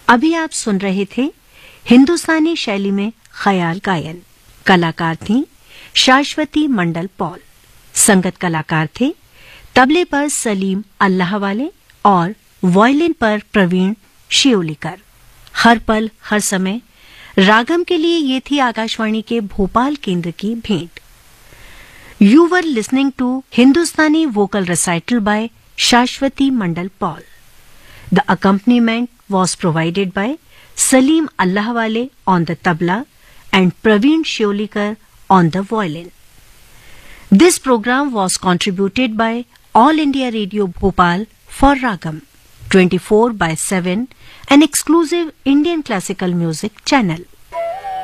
अभी आप सुन रहे थे हिंदुस्तानी शैली में ख्याल गायन। कलाकार थी शाश्वती मंडल पॉल। संगत कलाकार थे तबले पर सलीम अल्लाहवाले और वायलिन पर प्रवीण शियोलीकर। हर पल हर समय रागम के लिए ये थी आकाशवाणी के भोपाल केंद्र की भेंट। You were listening to Hindustani vocal recital bye शाश्वती मंडल Paul. The accompaniment was provided by Salim Allahwale on the tabla and Praveen Shiolikar on the violin. This program was contributed by All India Radio Bhopal for Ragam 24/7, an exclusive Indian classical music channel.